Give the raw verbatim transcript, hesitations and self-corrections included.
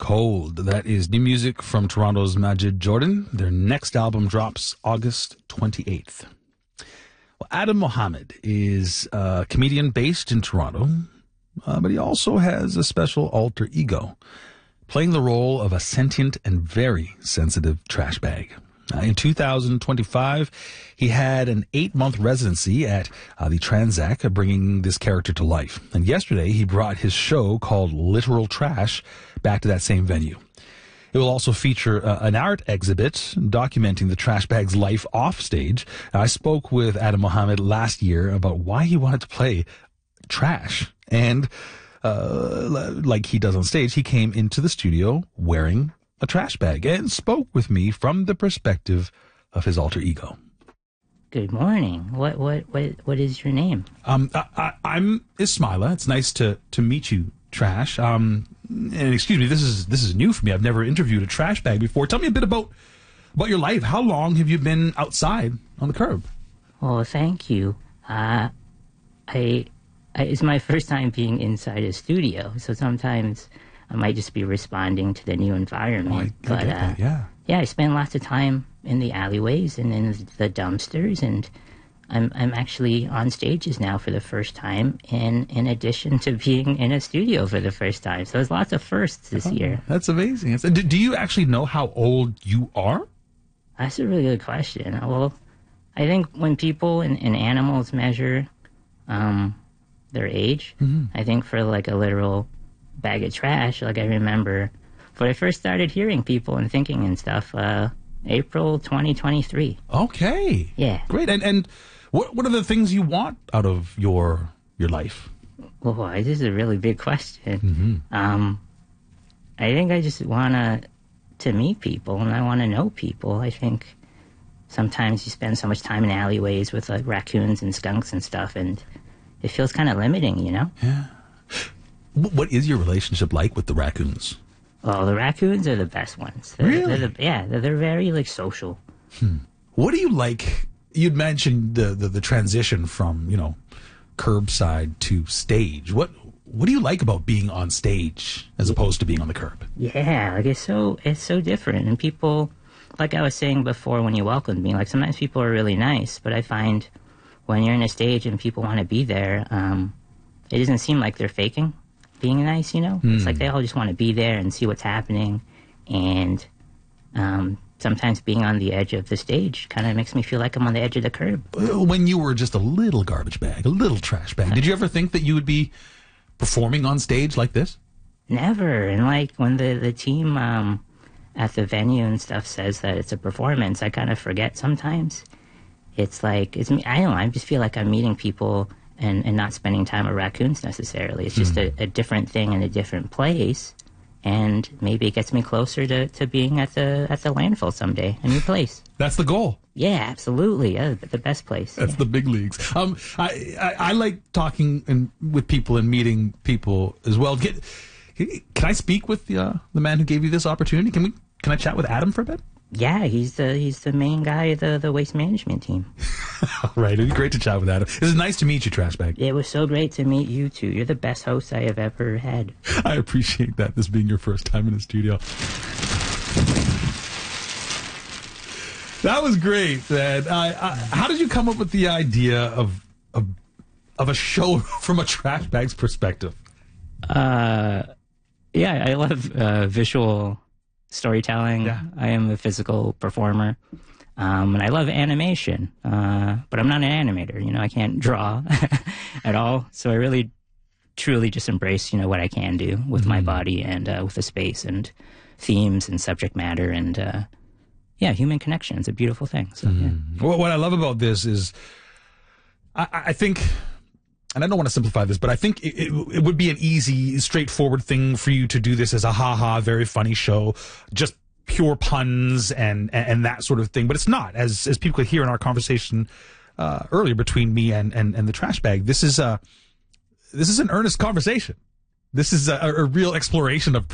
Cold. That is new music from Toronto's Majid Jordan. Their next album drops August twenty-eighth. Well, Adam Mohammed is a comedian based in Toronto, uh, but he also has a special alter ego, playing the role of a sentient and very sensitive trash bag. Uh, in two thousand twenty-five, he had an eight-month residency at uh, the Transac, uh, bringing this character to life. And yesterday, he brought his show called Literal Trash back to that same venue. It will also feature uh, an art exhibit documenting the trash bag's life off stage. I spoke with Adam Mohammed last year about why he wanted to play trash. And uh, like he does on stage, he came into the studio wearing a trash bag and spoke with me from the perspective of his alter ego. Good morning. What what what what is your name? Um, I, I, I'm Ismaila. It's nice to to meet you, Trash. Um, and excuse me, this is this is new for me. I've never interviewed a trash bag before. Tell me a bit about about your life. How long have you been outside on the curb? Oh, thank you. Uh, I, I it's my first time being inside a studio, so sometimes I might just be responding to the new environment. Oh, I, I but get uh, that, yeah. yeah, I spend lots of time in the alleyways and in the dumpsters, and I'm I'm actually on stages now for the first time, in in addition to being in a studio for the first time. So there's lots of firsts this oh, year. That's amazing. Do, do you actually know how old you are? That's a really good question. Well, I think when people and, and animals measure um, their age, mm-hmm. I think for like a literal bag of trash, like I remember when I first started hearing people and thinking and stuff, uh, April twenty twenty-three. Okay. Yeah. Great. And and what what are the things you want out of your your life? Well, this is a really big question. Mm-hmm. Um, I think I just want to to meet people, and I want to know people. I think sometimes you spend so much time in alleyways with like raccoons and skunks and stuff, and it feels kind of limiting, you know? Yeah. What is your relationship like with the raccoons? Oh, the raccoons are the best ones. They're, Really? They're the, yeah, they're, they're very, like, social. Hmm. What do you like? You'd mentioned the, the, the transition from, you know, curbside to stage. What what do you like about being on stage as opposed to being on the curb? Yeah, like, it's so, it's so different. And people, like I was saying before when you welcomed me, like, sometimes people are really nice, but I find when you're in a stage and people want to be there, um, it doesn't seem like they're faking being nice, you know? Mm. It's like they all just want to be there and see what's happening. And um, sometimes being on the edge of the stage kind of makes me feel like I'm on the edge of the curb. When you were just a little garbage bag, a little trash bag, did you ever think that you would be performing on stage like this? Never. And like when the, the team um, at the venue and stuff says that it's a performance, I kind of forget sometimes. It's like, it's me. I don't know, I just feel like I'm meeting people And, and not spending time with raccoons necessarily. It's just mm. a, a different thing in a different place, and maybe it gets me closer to, to being at the at the landfill someday, a new place. That's the goal. Yeah, absolutely. Yeah, the best place. That's yeah. the big leagues. Um, I, I I like talking and with people and meeting people as well. Get, can I speak with the uh, the man who gave you this opportunity? Can we? Can I chat with Adam for a bit? Yeah, he's the he's the main guy of the, the waste management team. All right, it'd be great to chat with Adam. It was nice to meet you, Trash Bag. It was so great to meet you two. You're the best host I have ever had. I appreciate that, this being your first time in the studio. That was great, man. I, I, how did you come up with the idea of of, of a show from a trash bag's perspective? Uh, yeah, I love uh, visual storytelling. Yeah. I am a physical performer, um, and I love animation, uh, but I'm not an animator. You know, I can't draw at all. So I really, truly just embrace, you know, what I can do with mm-hmm. my body and uh, with the space and themes and subject matter and, uh, yeah, human connection. It's a beautiful thing. So, mm-hmm. yeah. Well, what I love about this is, I, I think, and I don't want to simplify this, but I think it, it, it would be an easy, straightforward thing for you to do this as a ha-ha, very funny show, just pure puns and, and, and that sort of thing. But it's not, as as people could hear in our conversation uh, earlier between me and, and, and the trash bag. This is a, this is an earnest conversation. This is a, a real exploration of